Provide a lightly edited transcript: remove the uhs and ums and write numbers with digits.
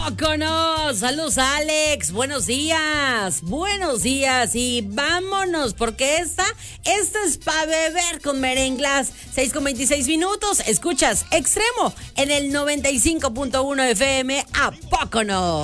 poco no? Saludos, Alex. Buenos días. Buenos días. Y vámonos, porque esta es para beber con merenglas. 6:26. Escuchas Extremo en el 95.1 FM. ¿A poco no?